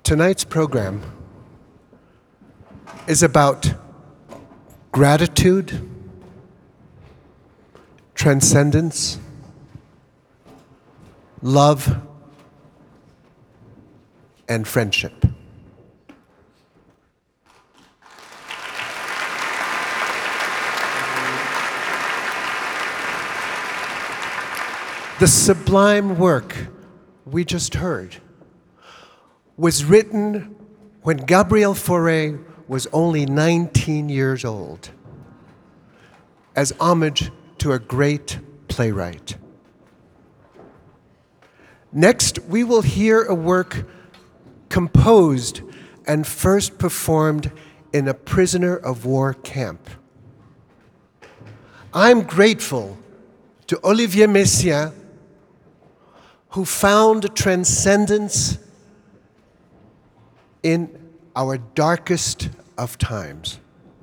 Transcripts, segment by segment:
Tonight's program is about gratitude, transcendence, love, and friendship. The sublime work we just heard was written when Gabriel Fauré was only 19 years old, as homage to a great playwright. Next, we will hear a work composed and first performed in a prisoner of war camp. I'm grateful to Olivier Messiaen, who found transcendence in our darkest of times.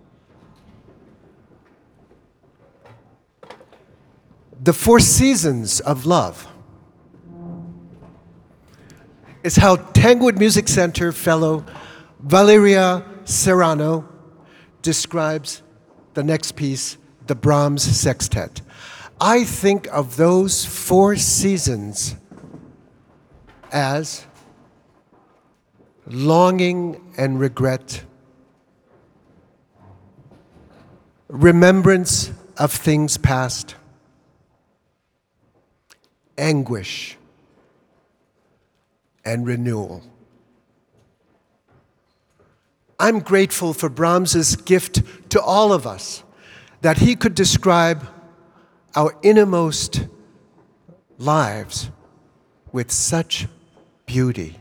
The Four Seasons of Love is how Tanglewood Music Center fellow Valeria Serrano describes the next piece, the Brahms Sextet. I think of those four seasons as longing and regret, remembrance of things past, anguish, and renewal. I'm grateful for Brahms's gift to all of us, that he could describe our innermost lives with such beauty.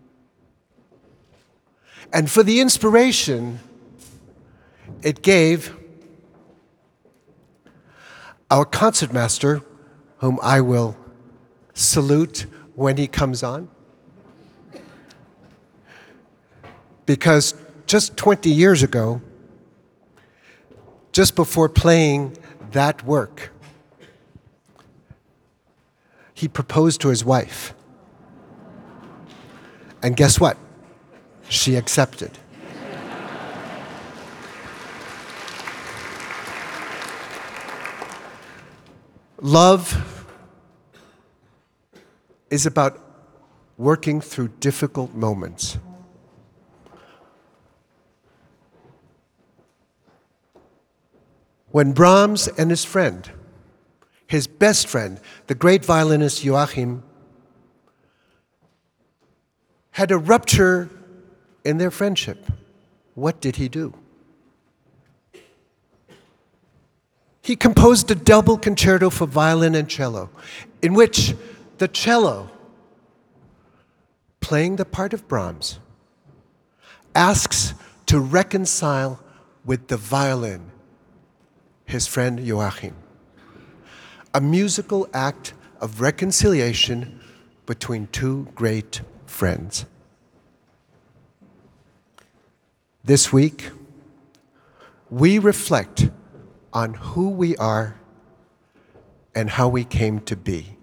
And for the inspiration it gave our concertmaster, whom I will salute when he comes on, because just 20 years ago, just before playing that work, he proposed to his wife. And guess what? She accepted. Love is about working through difficult moments. When Brahms and his friend, his best friend, the great violinist Joachim, had a rupture in their friendship, what did he do? He composed a double concerto for violin and cello, in which the cello, playing the part of Brahms, asks to reconcile with the violin, his friend Joachim. A musical act of reconciliation between two great friends. This week, we reflect on who we are and how we came to be.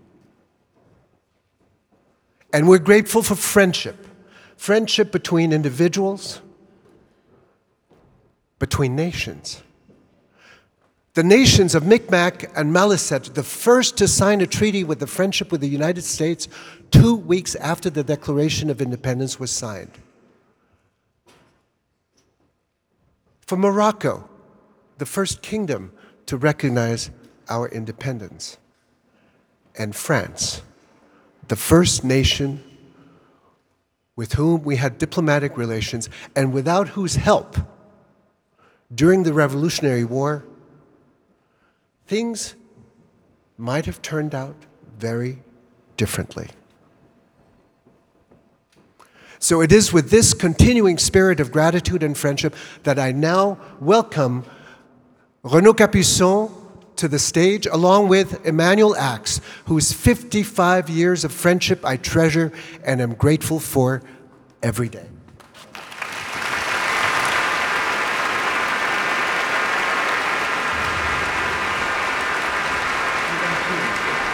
And we're grateful for friendship. Friendship between individuals, between nations. The nations of Micmac and Maliseet, the first to sign a treaty with the friendship with the United States 2 weeks after the Declaration of Independence was signed. For Morocco, the first kingdom to recognize our independence. And France, the first nation with whom we had diplomatic relations and without whose help, during the Revolutionary War, things might have turned out very differently. So it is with this continuing spirit of gratitude and friendship that I now welcome Renaud Capuçon to the stage, along with Emmanuel Ax, whose 55 years of friendship I treasure and am grateful for every day.